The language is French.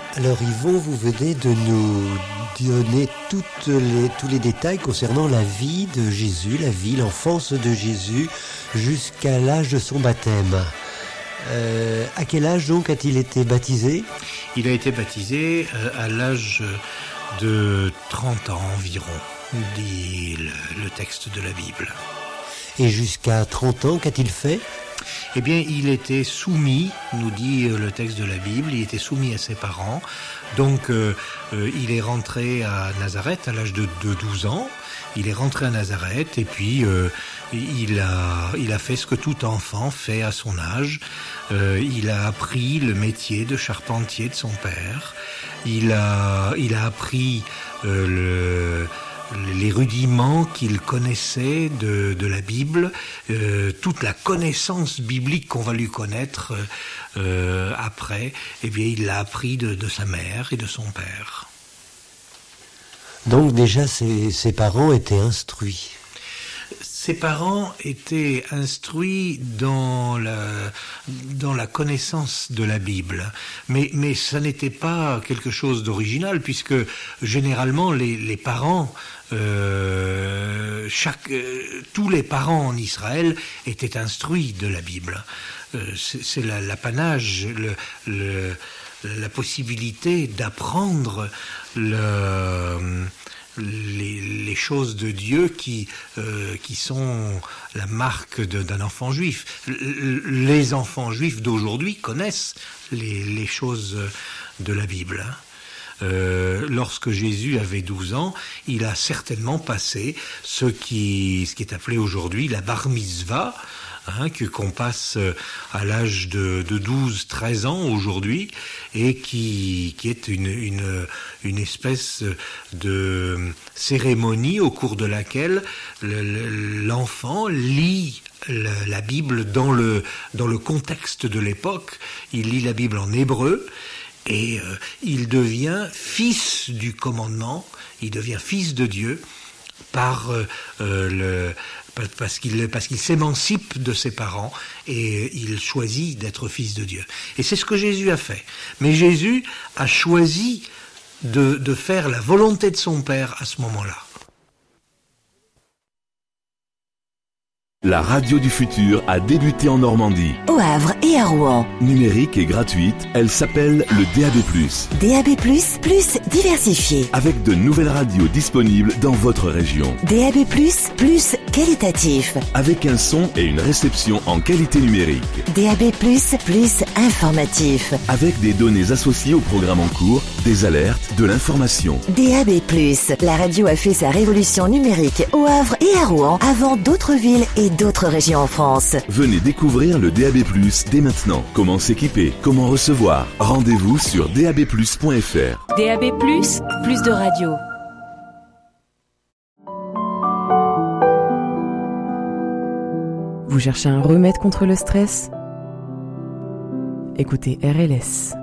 Alors Yvon, vous venez de nous donner tous les détails concernant la vie de Jésus, l'enfance de Jésus, jusqu'à l'âge de son baptême. À quel âge donc a-t-il été baptisé ? Il a été baptisé à l'âge de 30 ans environ, dit le texte de la Bible. Et jusqu'à 30 ans, qu'a-t-il fait ? Eh bien, il était soumis, nous dit le texte de la Bible, il était soumis à ses parents. Donc, il est rentré à Nazareth à l'âge de 12 ans. Il est rentré à Nazareth et puis il a fait ce que tout enfant fait à son âge. Il a appris le métier de charpentier de son père. Il a appris les rudiments qu'il connaissait de la Bible, toute la connaissance biblique qu'on va lui connaître après, eh bien il l'a appris de sa mère et de son père. Donc déjà ses parents étaient instruits. Ses parents étaient instruits dans la connaissance de la Bible, mais ça n'était pas quelque chose d'original, puisque généralement les parents, tous les parents en Israël étaient instruits de la Bible. C'est l'apanage, la possibilité d'apprendre les choses de Dieu qui sont la marque d'un enfant juif. Les enfants juifs d'aujourd'hui connaissent les choses de la Bible. Lorsque Jésus avait 12 ans, il a certainement passé ce qui est appelé aujourd'hui la bar mitzvah, qu'on passe à l'âge de 12-13 ans aujourd'hui, et qui est une espèce de cérémonie au cours de laquelle l'enfant lit la Bible dans le contexte de l'époque. Il lit la Bible en hébreu et il devient fils du commandement, il devient fils de Dieu parce qu'il s'émancipe de ses parents et il choisit d'être fils de Dieu. Et c'est ce que Jésus a fait. Mais Jésus a choisi de faire la volonté de son Père à ce moment-là. La radio du futur a débuté en Normandie. Au Havre et à Rouen. Numérique et gratuite, elle s'appelle le DAB+. DAB+, plus diversifié. Avec de nouvelles radios disponibles dans votre région. DAB+, plus qualitatif. Avec un son et une réception en qualité numérique. DAB+, plus informatif. Avec des données associées au programme en cours, des alertes, de l'information. DAB+, la radio a fait sa révolution numérique au Havre et à Rouen avant d'autres villes et d'autres régions en France. Venez découvrir le DAB+, dès maintenant. Comment s'équiper, comment recevoir. Rendez-vous sur dabplus.fr. DAB+, plus de radio. Vous cherchez un remède contre le stress ? Écoutez RLS.